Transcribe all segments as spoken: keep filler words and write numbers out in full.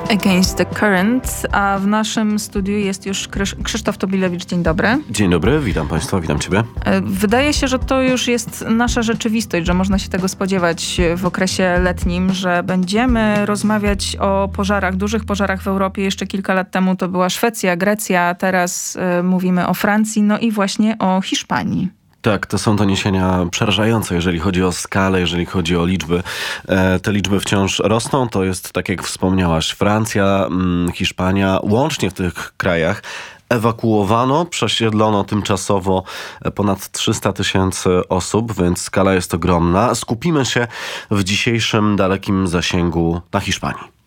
Against the Current, a w naszym studiu jest już Krysz- Krzysztof Tobilewicz. Dzień dobry. Dzień dobry, witam Państwa, witam Ciebie. Wydaje się, że to już jest nasza rzeczywistość, że można się tego spodziewać w okresie letnim, że będziemy rozmawiać o pożarach, dużych pożarach w Europie. Jeszcze kilka lat temu to była Szwecja, Grecja, teraz y, mówimy o Francji, no i właśnie o Hiszpanii. Tak, to są doniesienia przerażające, jeżeli chodzi o skalę, jeżeli chodzi o liczby. E, te liczby wciąż rosną. To jest, tak jak wspomniałaś, Francja, mm, Hiszpania. Łącznie w tych krajach ewakuowano, przesiedlono tymczasowo ponad trzysta tysięcy osób, więc skala jest ogromna. Skupimy się w dzisiejszym dalekim zasięgu na Hiszpanii.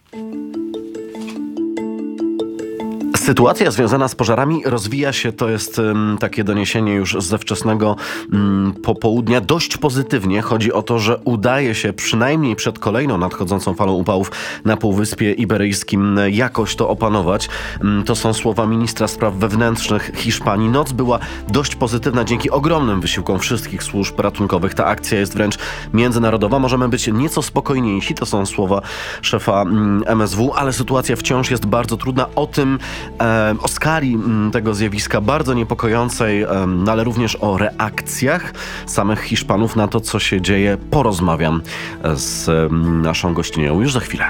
Sytuacja związana z pożarami rozwija się, to jest um, takie doniesienie już ze wczesnego um, popołudnia, dość pozytywnie. Chodzi o to, że udaje się przynajmniej przed kolejną nadchodzącą falą upałów na Półwyspie Iberyjskim jakoś to opanować. Um, to są słowa ministra spraw wewnętrznych Hiszpanii. Noc była dość pozytywna dzięki ogromnym wysiłkom wszystkich służb ratunkowych. Ta akcja jest wręcz międzynarodowa. Możemy być nieco spokojniejsi. To są słowa szefa um, M S W, ale sytuacja wciąż jest bardzo trudna. O tym o skali tego zjawiska bardzo niepokojącej, no ale również o reakcjach samych Hiszpanów na to, co się dzieje, porozmawiam z naszą gościnią już za chwilę.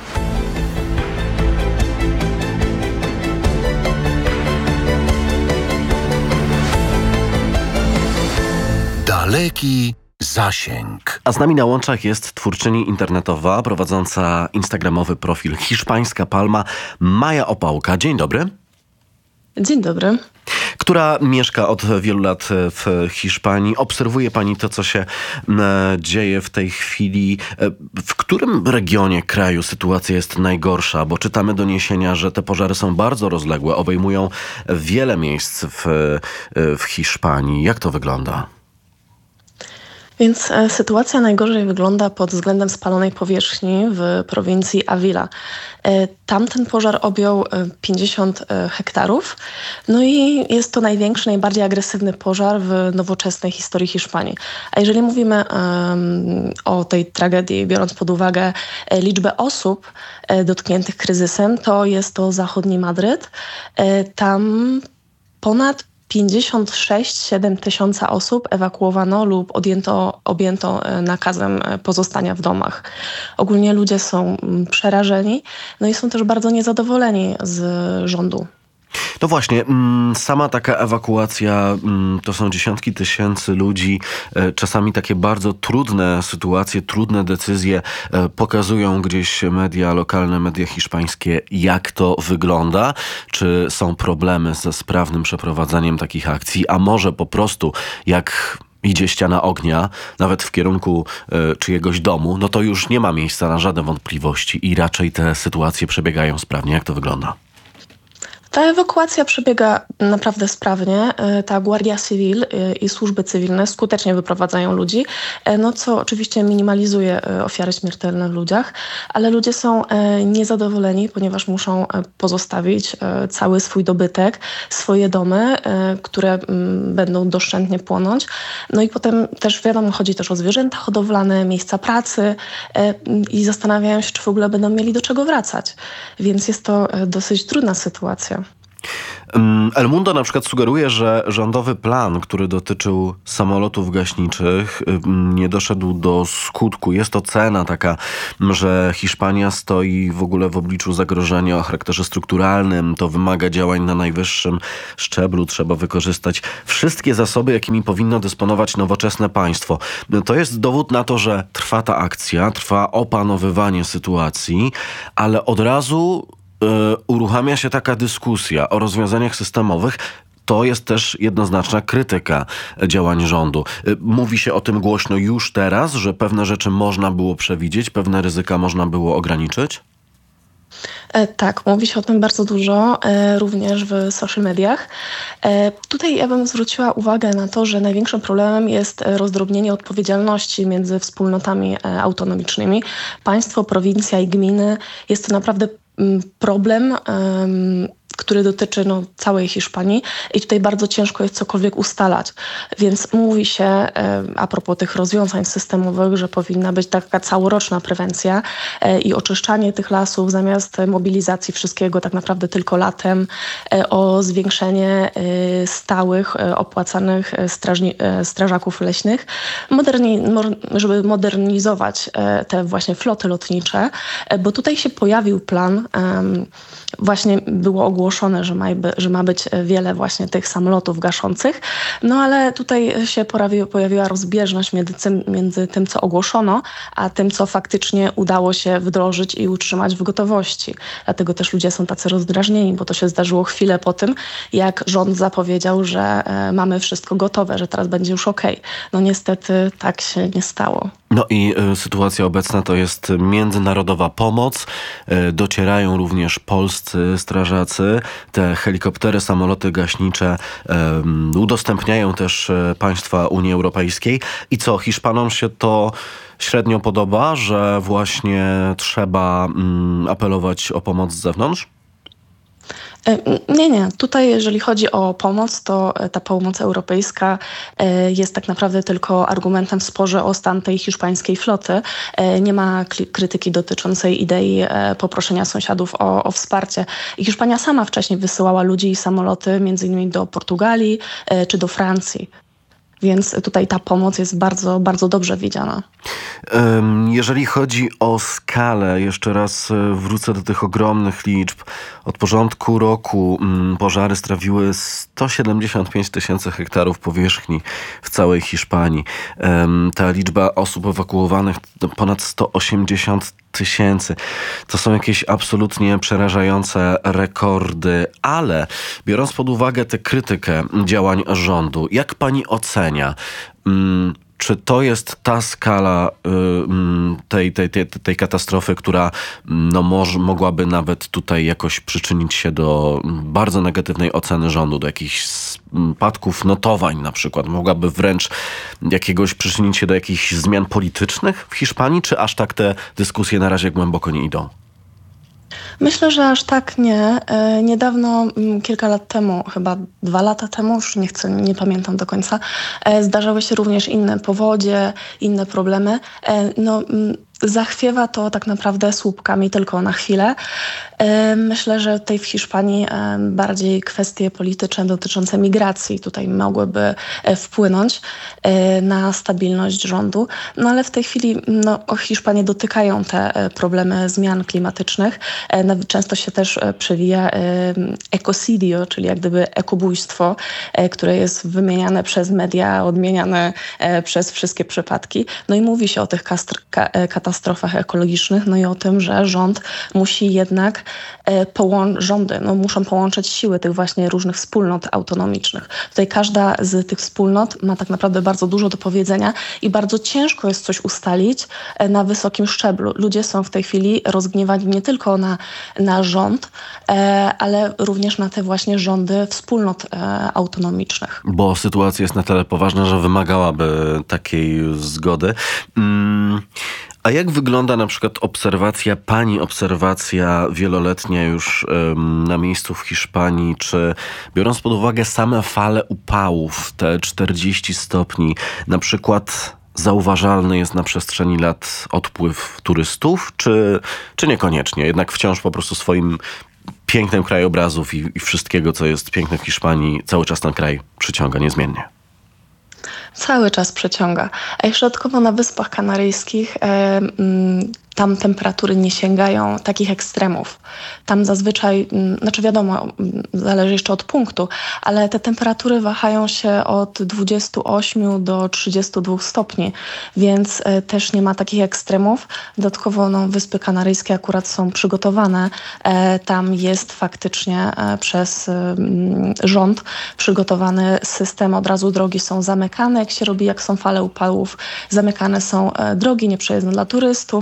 Daleki zasięg. A z nami na łączach jest twórczyni internetowa, prowadząca instagramowy profil Hiszpańska Palma, Maja Opałka. Dzień dobry. Dzień dobry. Która mieszka od wielu lat w Hiszpanii. Obserwuje pani to, co się dzieje w tej chwili. W którym regionie kraju sytuacja jest najgorsza? Bo czytamy doniesienia, że te pożary są bardzo rozległe, obejmują wiele miejsc w, w Hiszpanii. Jak to wygląda? Więc e, sytuacja najgorzej wygląda pod względem spalonej powierzchni w prowincji Avila. E, tam ten pożar objął e, pięćdziesiąt e, hektarów. No i jest to największy, najbardziej agresywny pożar w nowoczesnej historii Hiszpanii. A jeżeli mówimy e, o tej tragedii, biorąc pod uwagę e, liczbę osób e, dotkniętych kryzysem, to jest to zachodni Madryt. E, tam ponad pięćdziesiąt sześć przecinek siedem tysiąca osób ewakuowano lub odjęto, objęto nakazem pozostania w domach. Ogólnie ludzie są przerażeni, no i są też bardzo niezadowoleni z rządu. No właśnie, sama taka ewakuacja to są dziesiątki tysięcy ludzi. Czasami takie bardzo trudne sytuacje, trudne decyzje pokazują gdzieś media lokalne, media hiszpańskie, jak to wygląda. Czy są problemy ze sprawnym przeprowadzaniem takich akcji, a może po prostu jak idzie ściana ognia, nawet w kierunku y, czyjegoś domu, no to już nie ma miejsca na żadne wątpliwości i raczej te sytuacje przebiegają sprawnie. Jak to wygląda? Ta ewakuacja przebiega naprawdę sprawnie. Ta Guardia Civil i służby cywilne skutecznie wyprowadzają ludzi, no co oczywiście minimalizuje ofiary śmiertelne w ludziach, ale ludzie są niezadowoleni, ponieważ muszą pozostawić cały swój dobytek, swoje domy, które będą doszczętnie płonąć. No i potem też wiadomo, chodzi też o zwierzęta hodowlane, miejsca pracy i zastanawiają się, czy w ogóle będą mieli do czego wracać. Więc jest to dosyć trudna sytuacja. El Mundo na przykład sugeruje, że rządowy plan, który dotyczył samolotów gaśniczych, nie doszedł do skutku. Jest to cena taka, że Hiszpania stoi w ogóle w obliczu zagrożenia o charakterze strukturalnym. To wymaga działań na najwyższym szczeblu. Trzeba wykorzystać wszystkie zasoby, jakimi powinno dysponować nowoczesne państwo. To jest dowód na to, że trwa ta akcja, trwa opanowywanie sytuacji, ale od razu uruchamia się taka dyskusja o rozwiązaniach systemowych. To jest też jednoznaczna krytyka działań rządu. Mówi się o tym głośno już teraz, że pewne rzeczy można było przewidzieć, pewne ryzyka można było ograniczyć? Tak, mówi się o tym bardzo dużo, również w social mediach. Tutaj ja bym zwróciła uwagę na to, że największym problemem jest rozdrobnienie odpowiedzialności między wspólnotami autonomicznymi. Państwo, prowincja i gminy jest to naprawdę problem, który dotyczy no, całej Hiszpanii i tutaj bardzo ciężko jest cokolwiek ustalać. Więc mówi się, e, a propos tych rozwiązań systemowych, że powinna być taka całoroczna prewencja e, i oczyszczanie tych lasów zamiast mobilizacji wszystkiego tak naprawdę tylko latem, e, o zwiększenie e, stałych, e, opłacanych strażni, e, strażaków leśnych, moderni, żeby modernizować e, te właśnie floty lotnicze, e, bo tutaj się pojawił plan, e, właśnie było ogłoszone, że ma, że ma być wiele właśnie tych samolotów gaszących, no ale tutaj się pojawi, pojawiła rozbieżność między tym, między tym, co ogłoszono, a tym, co faktycznie udało się wdrożyć i utrzymać w gotowości. Dlatego też ludzie są tacy rozdrażnieni, bo to się zdarzyło chwilę po tym, jak rząd zapowiedział, że e, mamy wszystko gotowe, że teraz będzie już okej. No niestety tak się nie stało. No i y, sytuacja obecna to jest międzynarodowa pomoc. Y, docierają również polscy strażacy. Te helikoptery, samoloty gaśnicze y, udostępniają też y, państwa Unii Europejskiej. I co, Hiszpanom się to średnio podoba, że właśnie trzeba y, apelować o pomoc z zewnątrz? Nie, nie. Tutaj jeżeli chodzi o pomoc, to ta pomoc europejska jest tak naprawdę tylko argumentem w sporze o stan tej hiszpańskiej floty. Nie ma krytyki dotyczącej idei poproszenia sąsiadów o, o wsparcie. I Hiszpania sama wcześniej wysyłała ludzi i samoloty między innymi do Portugalii czy do Francji. Więc tutaj ta pomoc jest bardzo, bardzo dobrze widziana. Jeżeli chodzi o skalę, jeszcze raz wrócę do tych ogromnych liczb. Od początku roku pożary strawiły sto siedemdziesiąt pięć tysięcy hektarów powierzchni w całej Hiszpanii. Ta liczba osób ewakuowanych to ponad sto osiemdziesiąt tysięcy. To są jakieś absolutnie przerażające rekordy, ale biorąc pod uwagę tę krytykę działań rządu, jak pani ocenia, mm, czy to jest ta skala y, tej, tej, tej, tej katastrofy, która no, może, mogłaby nawet tutaj jakoś przyczynić się do bardzo negatywnej oceny rządu, do jakichś spadków notowań na przykład? Mogłaby wręcz jakiegoś przyczynić się do jakichś zmian politycznych w Hiszpanii, czy aż tak te dyskusje na razie głęboko nie idą? Myślę, że aż tak nie. Niedawno, kilka lat temu, chyba dwa lata temu, już nie chcę, nie pamiętam do końca, zdarzały się również inne powodzie, inne problemy. No, zachwiewa to tak naprawdę słupkami tylko na chwilę. Myślę, że tutaj w Hiszpanii bardziej kwestie polityczne dotyczące migracji tutaj mogłyby wpłynąć na stabilność rządu. No ale w tej chwili no, Hiszpanię dotykają te problemy zmian klimatycznych. Często się też przewija ecocidio, czyli jak gdyby ekobójstwo, które jest wymieniane przez media, odmieniane przez wszystkie przypadki. No i mówi się o tych katastrofach katastrofach ekologicznych, no i o tym, że rząd musi jednak połą- rządy no, muszą połączyć siły tych właśnie różnych wspólnot autonomicznych. Tutaj każda z tych wspólnot ma tak naprawdę bardzo dużo do powiedzenia i bardzo ciężko jest coś ustalić na wysokim szczeblu. Ludzie są w tej chwili rozgniewani nie tylko na, na rząd, ale również na te właśnie rządy wspólnot autonomicznych. Bo sytuacja jest na tyle poważna, że wymagałaby takiej zgody. Mm. A jak wygląda na przykład obserwacja, pani obserwacja wieloletnia już ym, na miejscu w Hiszpanii? Czy biorąc pod uwagę same fale upałów, te czterdzieści stopni, na przykład zauważalny jest na przestrzeni lat odpływ turystów, czy, czy niekoniecznie? Jednak wciąż po prostu swoim pięknem krajobrazów i, i wszystkiego, co jest piękne w Hiszpanii, cały czas ten kraj przyciąga niezmiennie. Cały czas przeciąga. A jeszcze dodatkowo na Wyspach Kanaryjskich e, m, tam temperatury nie sięgają takich ekstremów. Tam zazwyczaj, m, znaczy wiadomo, m, zależy jeszcze od punktu, ale te temperatury wahają się od dwudziestu ośmiu do trzydziestu dwóch stopni, więc e, też nie ma takich ekstremów. Dodatkowo no, Wyspy Kanaryjskie akurat są przygotowane. E, tam jest faktycznie e, przez e, rząd przygotowany system, od razu drogi są zamykane, jak się robi, jak są fale upałów. Zamykane są e, drogi nieprzejezdne dla turystów,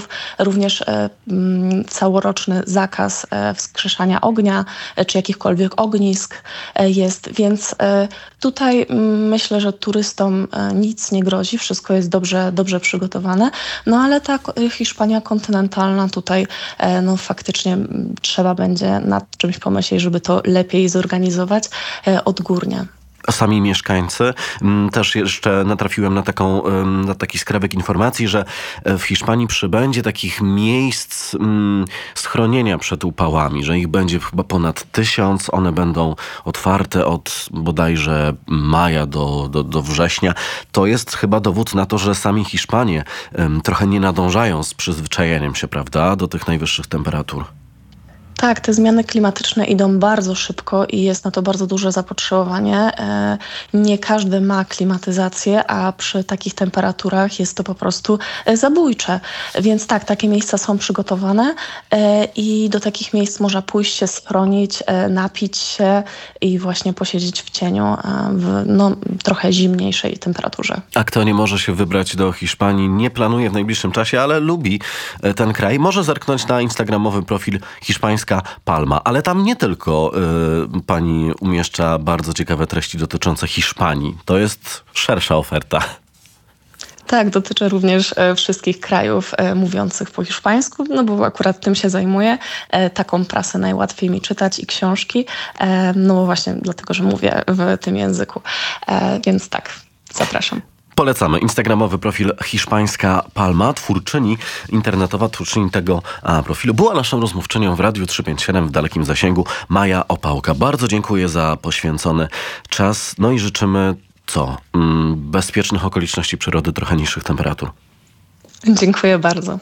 również mm, całoroczny zakaz wskrzeszania ognia, czy jakichkolwiek ognisk jest, więc tutaj myślę, że turystom nic nie grozi, wszystko jest dobrze, dobrze przygotowane, no ale ta Hiszpania kontynentalna tutaj no faktycznie trzeba będzie nad czymś pomyśleć, żeby to lepiej zorganizować odgórnie. A sami mieszkańcy, też jeszcze natrafiłem na, taką, na taki skrawek informacji, że w Hiszpanii przybędzie takich miejsc mm, schronienia przed upałami, że ich będzie chyba ponad tysiąc, one będą otwarte od bodajże maja do, do, do września. To jest chyba dowód na to, że sami Hiszpanie um, trochę nie nadążają z przyzwyczajeniem się, prawda, do tych najwyższych temperatur. Tak, te zmiany klimatyczne idą bardzo szybko i jest na to bardzo duże zapotrzebowanie. Nie każdy ma klimatyzację, a przy takich temperaturach jest to po prostu zabójcze. Więc tak, takie miejsca są przygotowane i do takich miejsc można pójść się schronić, napić się i właśnie posiedzieć w cieniu w no, trochę zimniejszej temperaturze. A kto nie może się wybrać do Hiszpanii, nie planuje w najbliższym czasie, ale lubi ten kraj, może zerknąć na instagramowy profil Hiszpańska Palma, ale tam nie tylko y, pani umieszcza bardzo ciekawe treści dotyczące Hiszpanii. To jest szersza oferta. Tak, dotyczy również e, wszystkich krajów e, mówiących po hiszpańsku, no bo akurat tym się zajmuję. E, taką prasę najłatwiej mi czytać i książki, e, no bo właśnie dlatego, że mówię w tym języku. E, więc tak, zapraszam. Polecamy. Instagramowy profil Hiszpańska Palma, twórczyni, internetowa twórczyni tego a, profilu. Była naszą rozmówczynią w Radiu trzysta pięćdziesiąt siedem w dalekim zasięgu Maja Opałka. Bardzo dziękuję za poświęcony czas. No i życzymy co? Mm, bezpiecznych okoliczności przyrody, trochę niższych temperatur. Dziękuję bardzo.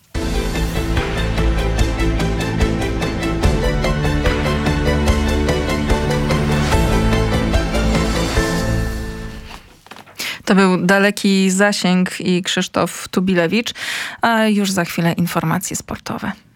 To był Daleki Zasięg i Krzysztof Tubilewicz, a już za chwilę informacje sportowe.